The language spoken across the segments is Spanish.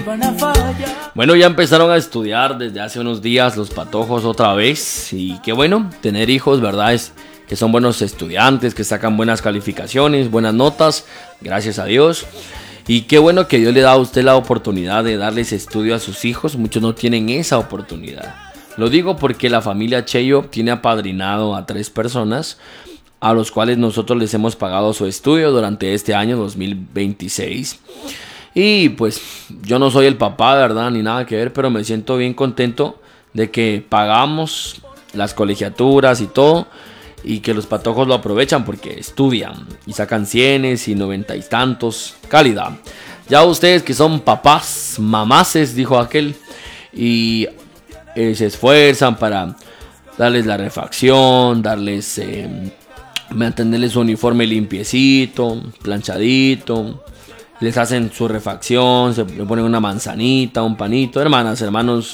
Bueno, ya empezaron a estudiar desde hace unos días los patojos otra vez. Y qué bueno tener hijos, ¿verdad? Es que son buenos estudiantes, que sacan buenas calificaciones, buenas notas, gracias a Dios. Y qué bueno que Dios le da a usted la oportunidad de darles estudio a sus hijos. Muchos no tienen esa oportunidad. Lo digo porque la familia Cheyo tiene apadrinado a 3 personas a los cuales nosotros les hemos pagado su estudio durante este año 2026. Y pues yo no soy el papá, ¿verdad? Ni nada que ver, pero me siento bien contento de que pagamos las colegiaturas y todo, y que los patojos lo aprovechan porque estudian y sacan 100 y 90 y tantos, calidad. Ya ustedes que son papás, mamaces, dijo aquel, y se esfuerzan para darles la refacción, darles, mantenerles su uniforme limpiecito, planchadito. Les hacen su refacción, se le ponen una manzanita, un panito. Hermanas, hermanos,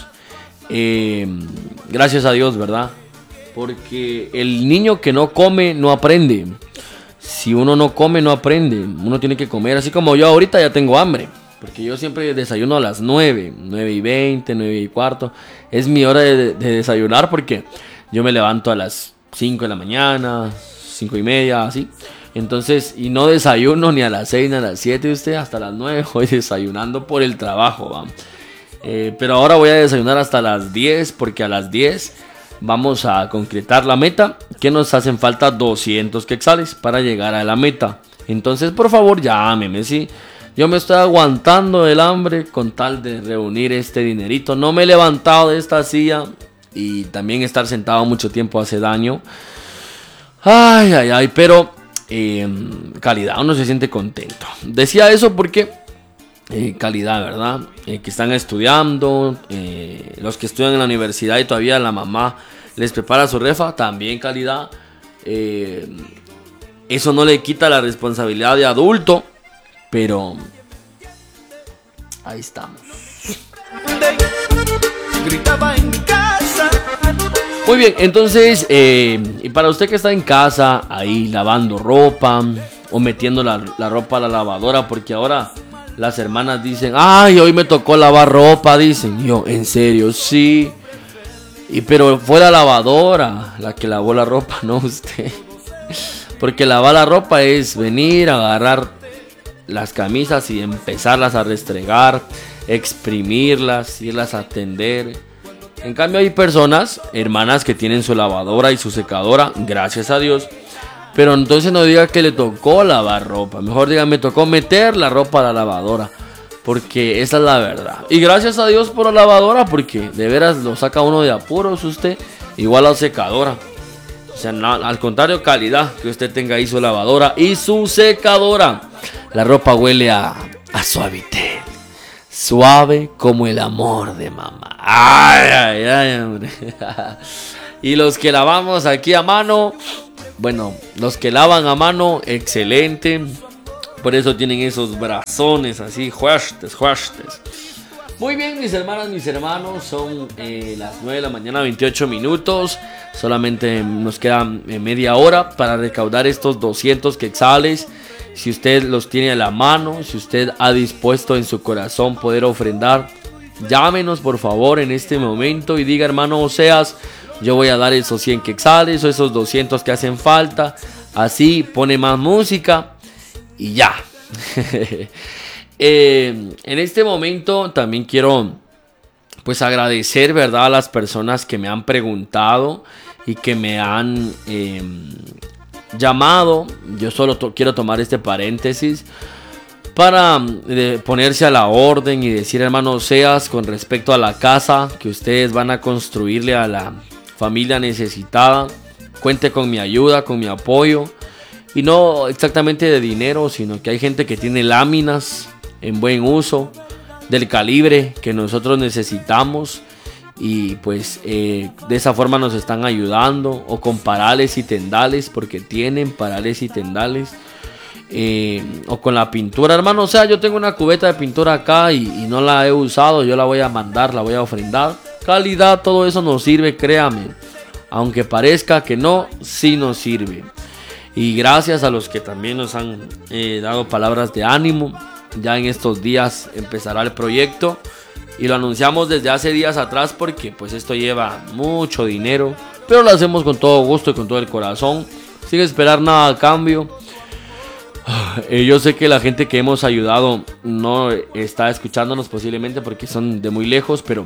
gracias a Dios, ¿verdad? Porque el niño que no come no aprende. Si uno no come no aprende. Uno tiene que comer. Así como yo ahorita ya tengo hambre. Porque yo siempre desayuno a las 9, 9:20, 9:15. Es mi hora de desayunar porque yo me levanto a las 5 de la mañana, 5:30, así. Entonces, y no desayuno ni a las 6 ni a las 7, usted hasta las 9 voy desayunando por el trabajo, ¿va? Pero ahora voy a desayunar hasta las 10 porque a las 10 vamos a concretar la meta, que nos hacen falta 200 quetzales para llegar a la meta. Entonces, por favor, llámeme, ¿sí? Yo me estoy aguantando el hambre con tal de reunir este dinerito. No me he levantado de esta silla y también estar sentado mucho tiempo hace daño. Ay, ay, ay, pero calidad, uno se siente contento. Decía eso porque calidad, ¿verdad? Que están estudiando, los que estudian en la universidad y todavía la mamá les prepara su refa, también calidad. Eso no le quita la responsabilidad de adulto, pero ahí estamos. Gritaba en mi casa. Muy bien, entonces, y para usted que está en casa, ahí lavando ropa o metiendo la ropa a la lavadora, porque ahora las hermanas dicen, ay, hoy me tocó lavar ropa, dicen. Y yo, ¿en serio? Sí. Pero fue la lavadora la que lavó la ropa, no usted. Porque lavar la ropa es venir, agarrar las camisas y empezarlas a restregar, exprimirlas, irlas a tender. En cambio hay personas, hermanas, que tienen su lavadora y su secadora, gracias a Dios. Pero entonces no diga que le tocó lavar ropa, mejor diga me tocó meter la ropa a la lavadora, porque esa es la verdad. Y gracias a Dios por la lavadora, porque de veras lo saca uno de apuros usted, igual la secadora. O sea, no, al contrario, calidad que usted tenga ahí su lavadora y su secadora. La ropa huele a suavitel. Suave como el amor de mamá. Ay, ay, ay, hombre. Y los que lavamos aquí a mano, bueno, los que lavan a mano, excelente. Por eso tienen esos brazones así, juastes. Muy bien, mis hermanas, mis hermanos, son las 9 de la mañana, 28 minutos. Solamente nos queda media hora para recaudar estos 200 quetzales. Si usted los tiene a la mano, si usted ha dispuesto en su corazón poder ofrendar, llámenos por favor en este momento y diga, hermano Oseas, yo voy a dar esos 100 quetzales o esos 200 que hacen falta. Así pone más música y ya. En este momento también quiero pues agradecer, ¿verdad?, a las personas que me han preguntado y que me han llamado. Yo solo quiero tomar este paréntesis para ponerse a la orden y decir, hermano Oseas, con respecto a la casa que ustedes van a construirle a la familia necesitada, cuente con mi ayuda, con mi apoyo, y no exactamente de dinero, sino que hay gente que tiene láminas en buen uso, del calibre que nosotros necesitamos, y pues de esa forma nos están ayudando, o con parales y tendales, porque tienen parales y tendales, o con la pintura, hermano. O sea, yo tengo una cubeta de pintura acá y no la he usado, yo la voy a mandar, la voy a ofrendar. Calidad, todo eso nos sirve, créame, aunque parezca que no, sí nos sirve. Y gracias a los que también nos han dado palabras de ánimo. Ya en estos días empezará el proyecto y lo anunciamos desde hace días atrás porque pues esto lleva mucho dinero, pero lo hacemos con todo gusto y con todo el corazón, sin esperar nada a cambio. Yo sé que la gente que hemos ayudado no está escuchándonos posiblemente porque son de muy lejos, pero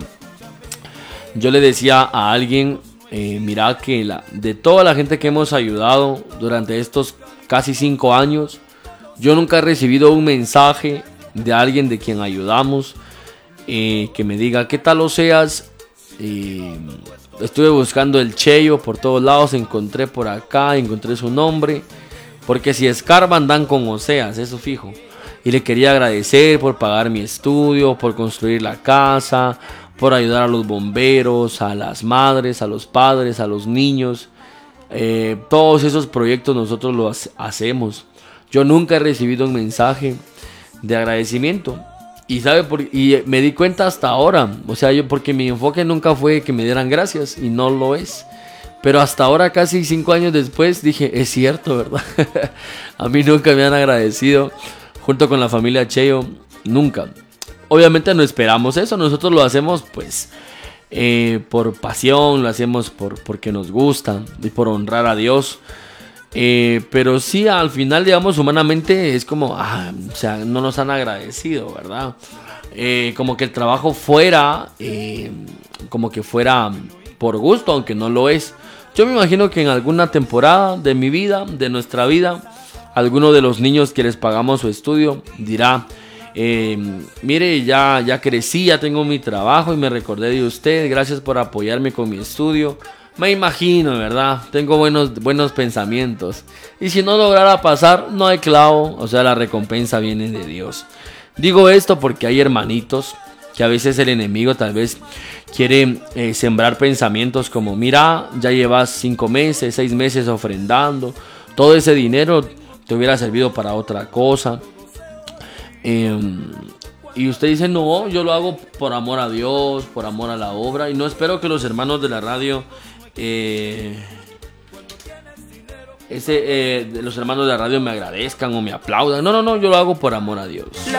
yo le decía a alguien, mira que de toda la gente que hemos ayudado durante estos casi 5 años, yo nunca he recibido un mensaje de alguien de quien ayudamos que me diga ¿qué tal Oseas? Estuve buscando el Cheyo por todos lados, encontré por acá, encontré su nombre, porque si escarban dan con Oseas, eso fijo. Y le quería agradecer por pagar mi estudio, por construir la casa, por ayudar a los bomberos, a las madres, a los padres, a los niños. Todos esos proyectos nosotros los hacemos. Yo nunca he recibido un mensaje de agradecimiento. Y y me di cuenta hasta ahora. O sea, porque mi enfoque nunca fue que me dieran gracias. Y no lo es. Pero hasta ahora, casi 5 años después, dije, es cierto, ¿verdad? A mí nunca me han agradecido. Junto con la familia Cheyo, nunca. Obviamente no esperamos eso. Nosotros lo hacemos pues por pasión. Lo hacemos porque nos gusta. Y por honrar a Dios. Pero sí, al final, digamos, humanamente es como, o sea, no nos han agradecido, ¿verdad? Como que el trabajo fuera, como que fuera por gusto, aunque no lo es. Yo me imagino que en alguna temporada de mi vida, de nuestra vida, alguno de los niños que les pagamos su estudio dirá, mire, ya crecí, ya tengo mi trabajo y me recordé de usted, gracias por apoyarme con mi estudio. Me imagino, ¿verdad? Tengo buenos pensamientos. Y si no lograra pasar, no hay clavo. O sea, la recompensa viene de Dios. Digo esto porque hay hermanitos que a veces el enemigo tal vez quiere sembrar pensamientos como, mira, ya llevas 5 meses, 6 meses ofrendando. Todo ese dinero te hubiera servido para otra cosa. Y usted dice, no, yo lo hago por amor a Dios, por amor a la obra. Y no espero que los hermanos de la radio... los hermanos de la radio me agradezcan o me aplaudan. No, yo lo hago por amor a Dios.